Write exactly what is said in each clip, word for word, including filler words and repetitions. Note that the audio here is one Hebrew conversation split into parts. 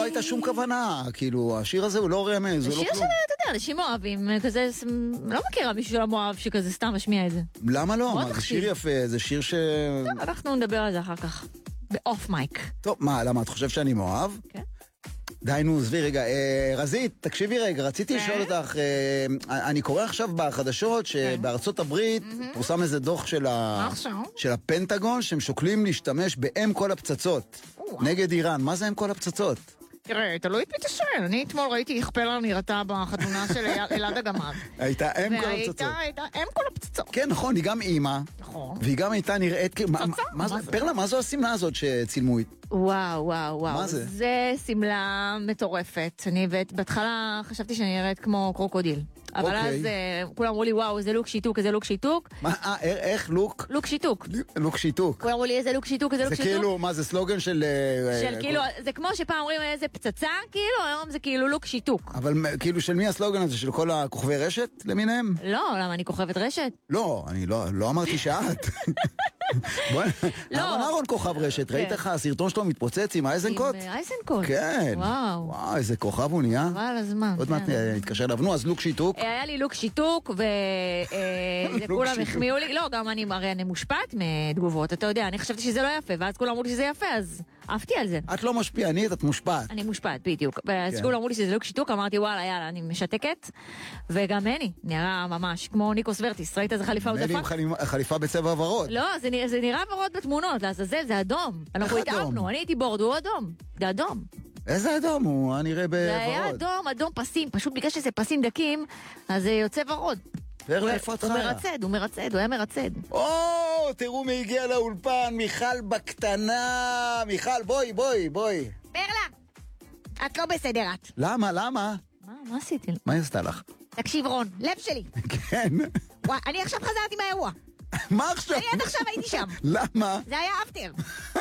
לא הייתה שום כוונה, כאילו, השיר הזה הוא לא רמז, הוא לא שיר כלום. של, אתה יודע, אנשים אוהבים, כזה, לא מכירה מישהו שלא אוהב שכזה סתם משמיע את זה. למה לא? מאוד מה, זה חשוב. שיר יפה, זה שיר ש... טוב, אנחנו נדבר על זה אחר כך. באוף מייק. טוב, מה, למה, את חושב שאני מאוהב? כן. די, נו, עזבי רגע. אה, רזית, תקשיבי רגע, רציתי לשאול אותך, אה, אני קורא עכשיו בחדשות שבארצות הברית פורסם איזה דוח של ה- מה עכשיו? של הפנטגון, שהם שוקלים להשתמש באם כל הפצצות נגד איראן. מה זה אם כל הפצצות? תראה, תלוי פי תשאל. אני אתמול ראיתי איך פלר נראתה בחתונה של אלעד הגמד. הייתה אם כל הפצצות. והייתה, הייתה, הם כל הפצצות. כן, נכון, היא גם אימא, נכון. והיא גם הייתה נראית כאילו... מה- פצצה? מה זה- מה זה? פרלה, מה זו השמלה הזאת שצילמו איתה? וואו, וואו, וואו. מה זה? זה סמלה מטורפת. אני בהתחלה חשבתי שאני נראית כמו קרוקודיל. אבל אוקיי. אז אה, כולם אמרו לי, וואו, איזה לוק שיתוק, איזה לוק שיתוק. מה, אה, איך- איך לוק? לוק שיתוק. לוק שיתוק. כולם אמרו לי, איזה לוק שיתוק, איזה לוק זה שיתוק. כאילו, מה זה סלוגן של... אה, של אה, כאילו, זה כמו שפעם אומרים איזה פצצה, כאילו, היום זה כאילו לוק שיתוק. אבל מ- כאילו של מי הסלוגן הזה? של כל הכוכבי רשת למיניהם? לא, למה אני כוכבת רשת? לא, אני לא, לא אמרתי שאת. בואי, לא. אהרון אהרון כוכב רשת, ראית איך הסרטון שלו מתפוצץ עם אייזנקוט? עם אה, אייזנקוט. כן. וואו. וואו, איזה כוכב הוא נהיה. חבל על הזמן. עוד מעט כן. אה, נתקשר אליו. נו, אז לוק שיתוק. אה, היה לי לוק שיתוק, וזה לוק כולם שיתוק. החמיאו לי. לא, גם אני, הרי אני מושפעת מתגובות, אתה יודע, אני חשבתי שזה לא יפה, ואז כולם אמרו לי שזה יפה, אז עפתי על זה. את לא משפיענית, את מושפעת. אני מושפעת, בדיוק. ואז כן. כולם אמרו לי שזה לוק שיתוק, אמרתי, וואלה, יאללה, אני משתקת. וגם מני, נראה ממש כמו ניקוס ורטיס, ראית איזה חליפה הוא נדמה לי עם דפק? חליפה- חליפה בצבע ורוד. לא, זה נראה- זה נראה ורוד בתמונות, לעזאזל, זה אדום. אנחנו אדום? התאהבנו, אני הייתי בורד, הוא אדום. זה אדום. איזה אדום הוא, היה נראה זה היה בוורוד. אדום, אדום פסים, פשוט בגלל שזה פסים דקים, אז זה יוצא ורוד. פרלה, איפה את הוא חיה? מרצד, הוא מרצד, הוא היה מרצד. או, תראו מי הגיע לאולפן, מיכל בקטנה. מיכל, בואי, בואי, בואי. פרלה, את לא בסדר את. למה, למה? מה, מה עשיתי? מה היא עשתה לך? תקשיב רון, לב שלי. כן. וואי, אני עכשיו חזרתי מהאירוע. מה עכשיו? אני עד עכשיו הייתי שם. למה? זה היה אפטר.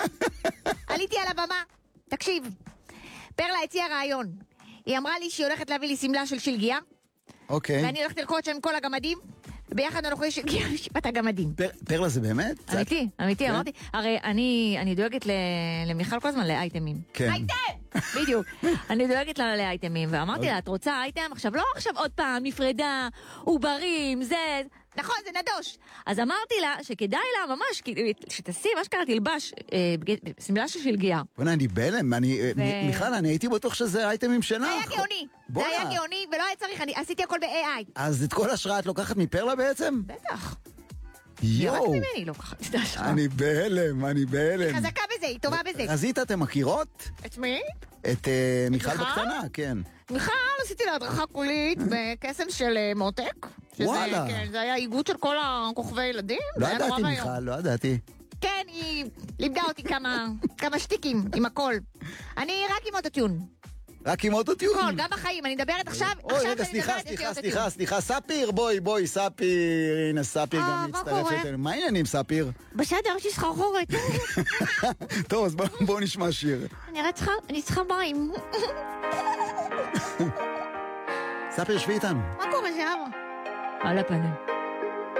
עליתי על הבמה. תקשיב, פרלה הציעה רעיון. היא אמרה לי שהיא הולכת להביא לי סמלה של שלגיה, אוקיי. ואני הולכת לרקוד שם עם כל הגמדים, וביחד אנחנו יש שלגיה לשיפת הגמדים. פר- פרלה זה באמת? זה- אמיתי, אמיתי, כן? אמרתי, הרי אני אני דואגת ל- למיכל כל הזמן לאייטמים. כן. אייטם! בדיוק. אני דואגת לה לאייטמים, ואמרתי לה, את רוצה אייטם? עכשיו, לא עכשיו עוד פעם, נפרדה, עוברים, זה... נכון, זה נדוש. אז אמרתי לה שכדאי לה ממש, כאילו, שתשים, מה שקרה, תלבש, אה, בגד- שמלה של שלגיה. בוא'נה, אני בהלם, אני... ו- מ- מיכל, אני הייתי בטוח שזה אייטמים שלך. זה היה גאוני, זה בוא'נה. היה גאוני, ולא היה צריך, אני עשיתי הכל ב-איי איי. אז את כל השראה את לוקחת מפרלה בעצם? בטח. היא רק יואו. ממני לא ככה, אתה יודע. אני בהלם, אני בהלם. חזקה בזה, היא טובה בזה. רזית, אתם מכירות? את מי? את אה, מיכל מיכל? בקטנה, כן. מיכל, עשיתי לה הדרכה קולית בקסם של אה, מותק. שזה, וואלה. כן, זה היה איגוד של כל הכוכבי ילדים. לא זה היה נורא ידעתי, ואיום. מיכל, לא ידעתי. כן, היא לימדה אותי כמה, כמה שטיקים עם הכל. אני רק עם אוטוטיון. רק עם אוטוטיון. הכל, גם בחיים. אני מדברת עכשיו, אוי, עכשיו רגע, אני סליחה, מדברת, יש לי סליחה, אוטוטיון. סליחה, סליחה, ספיר, בואי, בואי, ספיר, הנה ספיר אה, גם מה מצטרפת קורה? אלינו. מה העניינים, ספיר? בסדר, יש לי סחרחורת. טוב, אז בואו בוא נשמע שיר. אני רק צריכה, אני צריכה מים. ספיר, שבי איתנו. מה קורה שם? על הפנים.